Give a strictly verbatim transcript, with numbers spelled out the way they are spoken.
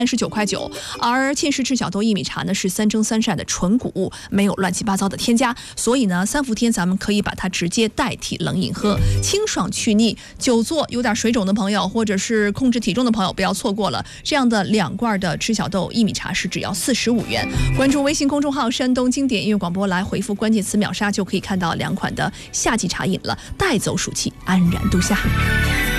三十九块九，而沁氏赤小豆薏米茶呢是三蒸三晒的纯谷物，没有乱七八糟的添加，所以呢三伏天咱们可以把它直接代替冷饮喝，清爽去腻。久坐有点水肿的朋友，或者是控制体重的朋友，不要错过了这样的两罐的赤小豆薏米茶是只要四十五元。关注微信公众号山东经典音乐广播，来回复关键词秒杀就可以看到两款的夏季茶饮了，带走暑气，安然度夏。